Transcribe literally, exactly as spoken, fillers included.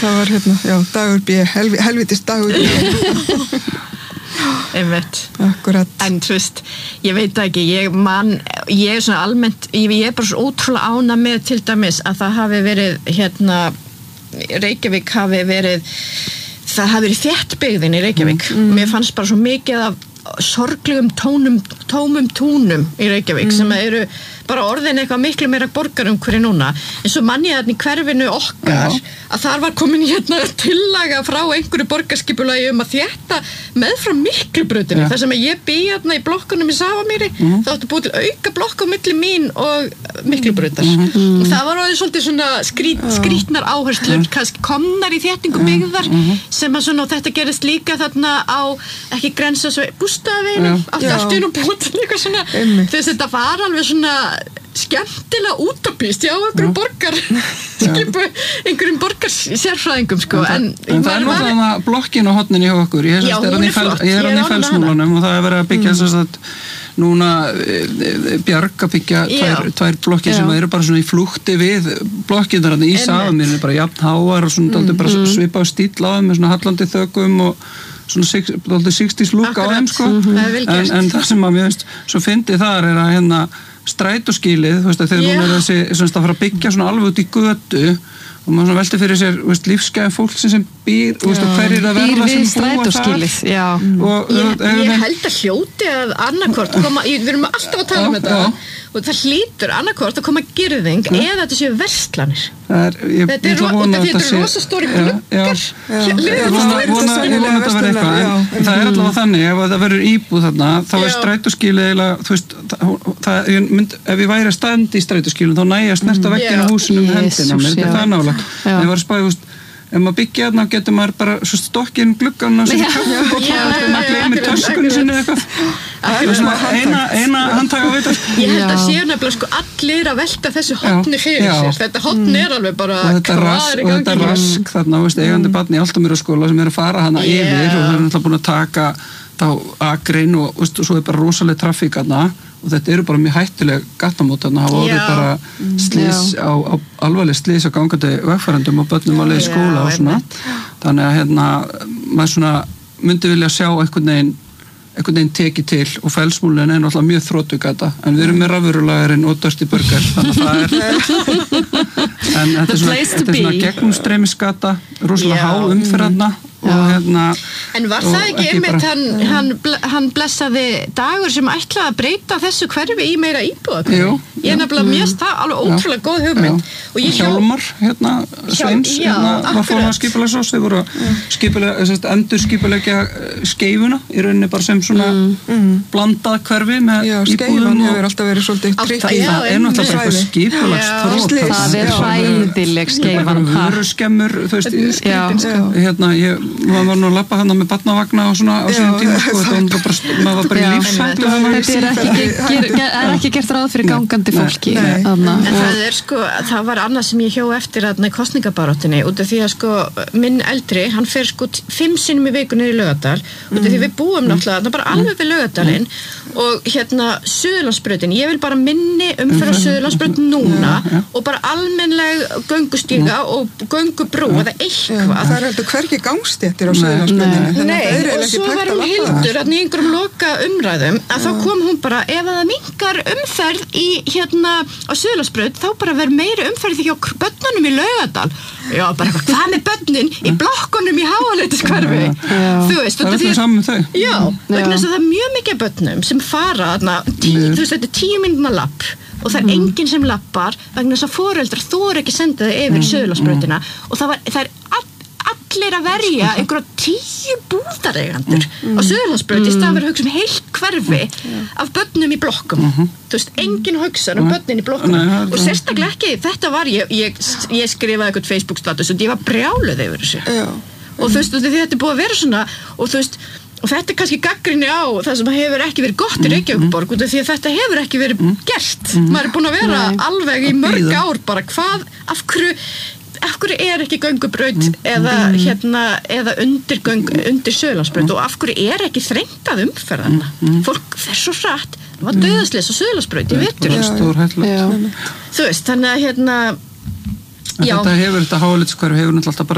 það var hérna, já, dagur B, helvi, helvitis dagur B. Einmitt. Akkurat. En þú veist, ég veit ekki, ég man, ég er svona almennt, ég, ég er bara svo ótrúlega ána með til dæmis að það hafi verið, hérna, Reykjavík hafi verið, það hafi verið þéttbyggðin í Reykjavík. Mm. Mér fannst bara svo mikið af sorglegum tónum, tómum túnum í Reykjavík mm. sem eru bara orðin eitthvað miklu meira borgarumhverfi núna. En svo man ég þarna í hverfinu okkar Já. Að þar var komin hérna tillaga frá einhverju borgarskipulagi um að þétta meðfram Miklubrautinni. Þar sem að ég bý hérna í blokkunum í Safamýri, mm. þá áttu búið til auka blokk á milli mín og Miklubrautar. Mm. Og það var orðið svolítið svona skrít, skrítnar áherslur, kannski komnar í þéttingu byggðar, mm. sem að svona, og þetta gerist líka þarna á, ekki grensa svo bústaðaveginum, allt inn og búið til eitthvað svona, þess að þetta var alveg svona skemmtilega útopíst já, einhverjum borgar skipu, einhverjum borgar sérfræðingum sko, en, en það er náttúrulega blokkin á hornin í hjá okkur ég já, er hann í Fellsmúlanum og það er verið að byggja mm. þess að núna Bjarg að byggja tvær, tvær blokkir sem eru bara svona í flúkti við blokkinnar í Safamýrinni, bara jafn háar og svona mm. bara svipa á stíll á þeim með svona hallandi þökum og svona sextíes lúk á þeim sko mm-hmm. en, en það sem að mér veist svo fyndið þar er að hérna strætóskýlið, þú veist, þegar yeah. hún er þessi, svona, að fara að byggja svona alveg út í götu og maður svona velti fyrir sér, þú veist, lífsgæði fólk sem býr, þú veist, og hverjir að verða sem búa þar. Já. Og, ég, ég held að hljóti að annarkvort koma, við erum alltaf að tala um þetta og það hlýtur annarkvort að koma girðing ja. Eða þetta séu verslanir. Er, ég, þetta er, og þetta er rosastóri gluggar. Ég vona að þetta verði eitthvað, en það er allavega þannig, ef það verður íbúð þarna, þá er strætóskýlið eiginlega, þú veist, það, mynd, ef ég væri að standa í strætóskýlum, þá næ ég að snerta vegginn á húsinu um hendina, þetta er það nálega. En ég var að spæða, þú veist, ef maður byggja þarna getur maður bara svo stokkinn gluggan og svo maður gleymir töskunni sinni eitthvað eina, eina handtaka á veitar ég held að séu nefnilega sko allir að velta þessu hotni fyrir já. Sér þetta hotni er alveg bara og þetta, ras, og þetta rask þarna, veist, eigandi barni í Álftamýraskóla sem er að fara hana yeah. yfir og það er náttúrulega búin að taka þá akrein og, veist, og svo er bara rosaleg trafík hana og þetta eru bara mjög hættuleg gattamót þannig að hafa orðið bara slís á, á alvarleg slís á gangandi vegfarendum og börnum á leið í skóla og svona þannig að hérna maður svona myndi vilja sjá einhvern veginn einhvern veginn tekið til og Fellsmúlin er náttúrulega mjög þróttugata en við erum með rafurulagarinn og Dirty Burger þannig að það er en þetta er svona, þetta er svona gegnumstreymisgata rosalega há umferðarna og hérna en var það ekki einmitt hann, hann, hann blessaði Dagur sem ætlaði að breyta þessu hverfi í meira íbúða ég er nefnilega mjög það alveg ótrúlega góð hugmynd og ég Hjálmar hérna Sveins hérna var fór að skipulagsás þau voru skipulega endur skipulegja Skeifuna í rauninni bara sem svona mm. blandað hverfi með já, Skeifan hefur alltaf verið svolítið það er náttúrulega bara eitthvað skipulagsþrótt það er hræðileg Skeifan vöruskemmur þú veist hérna ég maður var nú að lappa hana með barnavagna og svona á sínum tíma sko, þetta var bara, maður var bara í lífsætlu þetta er ekki, ger, er ekki gert ráð fyrir gangandi fólki nei, nei. En það er sko, það var annað sem ég hjó eftir þarna í kosningabaráttunni út af því að sko, minn eldri, hann fer sko fimm sinnum í viku niður í Laugardal út af því við búum náttúrulega, það er bara alveg við Laugardalinn og hérna Suðurlandsbrautin, ég vil bara minni umferð á Suðurlandsbraut núna og bara almennleg göngustíga og göngubrú eða eitthvað það er heldur hvergi gangstéttir á Suðurlandsbrautinni nei, og svo var hún Hildur að í einhverjum loka umræðum að þá kom hún bara, ef það minnkar umferð í hérna á Suðurlandsbraut þá bara verður meiri umferð hjá börnunum í Laugardal já, bara eitthvað, hvað með börnin í blokkunum í Háaleitiskerfi þú veist, það er það saman með þau já, vegna þess að það er mjög mikið börnum sem fara þarna, tí, þú veist, þetta er tíu mínútna lapp og það er mm. enginn sem lappar vegna þess að foreldrar þora ekki senda þau yfir mm. Suðurlandsbrautina mm. og það, var, það er all, allir að verja einhverja tíu búðareigandur mm. á Suðurlandsbraut í stað fyrir að hugsa um heilt hverfi mm. af börnum í blokkum mm-hmm. þú veist, enginn hugsa um börnin í blokkum og sérstaklega ekki, þetta var ég, ég, ég skrifaði eitthvað Facebook status og ég var brjáluð yfir þessu og þú veist, þetta er búið að vera svona og þú veist og þetta er kannski gagnrýni á það sem hefur ekki verið gott í Reykjavíkurborg út af því að þetta hefur ekki verið gert maður er búin að vera Nei. Alveg í mörg ár bara hvað, af hverju af hverju er ekki göngubraut eða hérna, eða undir göng, undir Suðurlandsbraut og af hverju er ekki þrengtað umferðana fólk fer svo hratt það var dauðaslys á Suðurlandsbraut í vetur þú veist, þannig að hérna Já. Þetta hefur, þetta Háaleitiskerfi hefur náttúrulega alltaf bara